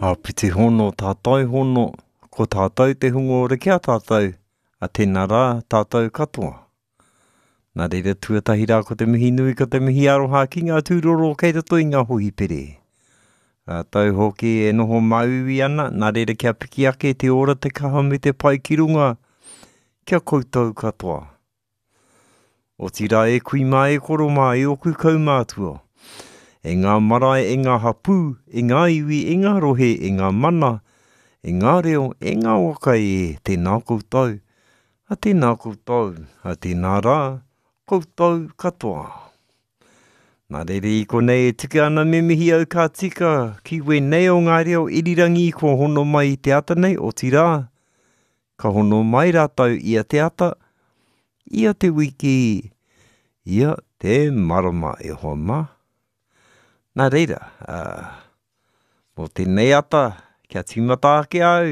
Piti hono tātou hono, ko tātou te hungore kia tātou, a tēnā rā tātou katoa. Nā reira tuatahi rā ko te mihi nui ko te mihi aroha ki ngā tūroro kei tato i ngā hohi pere. Tau hoki e noho mauwi ana, nā reira kia piki ake te ora te kaha me te pai ki runga, kia koutou katoa. O tira e kui mai e koro mai e oku kaumātua. E ngā marae, e ngā hapū, e ngā iwi, e ngā rohe, e ngā mana, e ngā reo, e ngā waka e tēnā koutou. A tēnā koutou, a tēnā rā, koutou katoa. Nā reire i konei e tika ana me mihi au ka tika ki wenei o ngā reo irirangi ko hono mai i te ata nei o tira. Ka hono mai rātau ia te ata, ia te wiki, ia te marama e hoa mā. Nā reira, mō tēnei ata, kia tīmata ake au,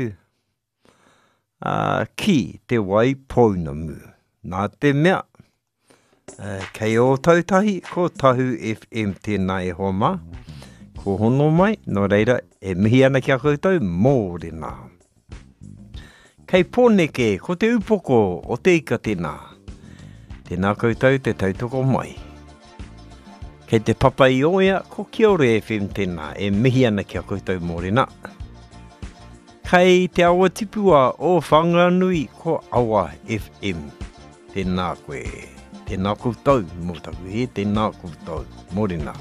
ki te wai pounamu. Nā te mea, kei o tautahi, ko Tahu FM tēnā e hoa mā. Ko hono mai, nō reira, e mihi ana kia koutou, mōrena. Kei pōneke, ko te upoko o te ika tēnā. Tēnā koutou te tautoko mai. Kei te papa i oia, ko Kiore FM tēnā, e mihi ana kia koutou mōrena. Kei te awa tipua o Whanganui, ko Awa FM. Tēnā koe, tēnā koutou, mō taku he, tēnā koutou, mōrena.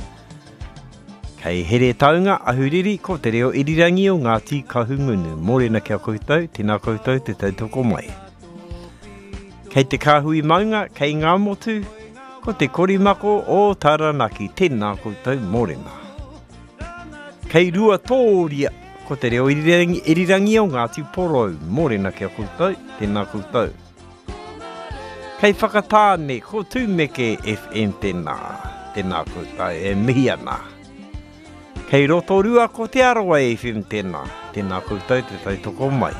Kei here taunga, ahuriri, ko te reo irirangi o Ngāti Kahungunu, mōrena kia koutou, tēnā koutou te tautoko mai. Kei te kāhui maunga, kei ngā motu, ko te korimako o Taranaki, tēnā koutou mōrena. Kei rua tōria, ko te reo irirangi o Ngāti Porou, mōrena kia koutou, tēnā koutou. Kei whakatāne, ko Tūmeke FM tēnā, tēnā koutou, e mihi ana. Kei Rotorua, ko te Arawa FM tēnā, tēnā koutou te tautoko mai.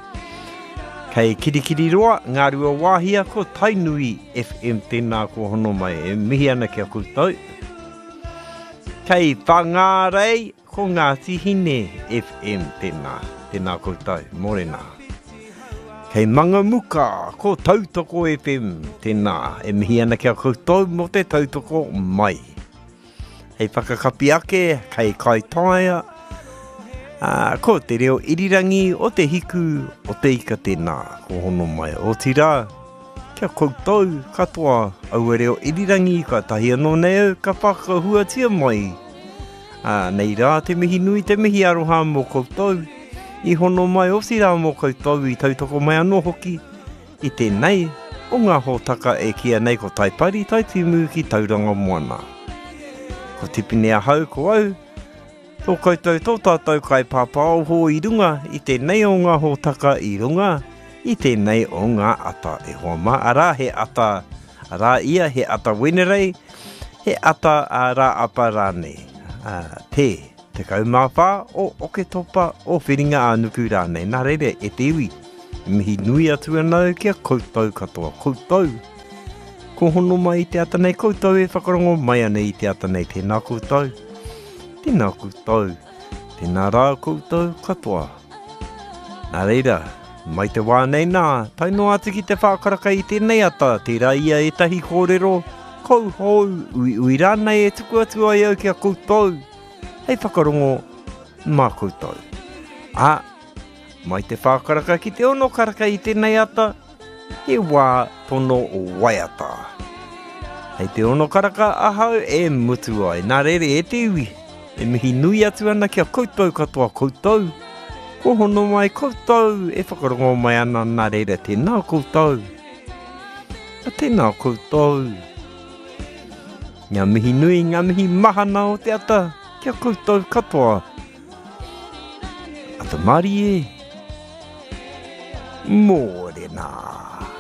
Kei Kirikiriroa, ngā rua wāhia ko Tainui FM tēnā ko hono mai, e mihi ana kia koutou. Kei Whangārei, ko Ngāti Hine FM tēnā, tēnā koutou, mōrena. Kei Mangamuka, ko Tautoko FM tēnā, e mihi ana kia koutou mo te tautoko mai. Hei whakakapi ake, kei Kaitaia, ko te reo irirangi o te hiku o te ika tēnā, ko hono mai o tira. Kia koutou katoa au reo irirangi, ka tahi anō nei au, ka whakahuatia mai. Nei rā te mihi nui, te mihi aroha mō koutou, i hono mai o tira mō koutou i tautoko mai anō hoki. I tēnei, o ngā hōtaka e kia nei ko taipari, taitimu ki tauranga moana. Ko tipine a hau ko au, tō koutou tō tātou kai pāpāo hō i runga, i tēnei o ngā hōtaka i runga, i tēnei o ngā ata e hoa mā. Arā he ata, arā ia he ata wenerei, he ata rā apa rānei. Te kaumāwhā o oke topa o whiringa ānuku rānei. Nā reire, e te iwi, mihi nui atu anau kia koutou katoa, koutou. Ko hono mai i te ata nei koutou e whakarongo mai ane i te ata nei tēnā koutou. Tēnā koutou, tēnā rā koutou katoa. Nā reira, mai te wānei nā, taino atu ki te whākaraka i tēnei ata, tērā ia e tahi kōrero, kou hou, ui rānei e tuku atu ai au kia koutou. Hei whakarongo, mā koutou. Mai te whākaraka ki te ono karaka i tēnei ata, he wā tono o waiata. Hei te ono karaka ahau e mutu ai, nā reire e te iwi. E mihi nui atu ana kia koutou katoa koutou. Ko hono mai koutou, e whakarongo mai ana nā reira tēnā koutou. A tēnā koutou. Ngā mihi nui, ngā mihi mahana o te ata, kia koutou katoa. Ata mari e. Mōrena.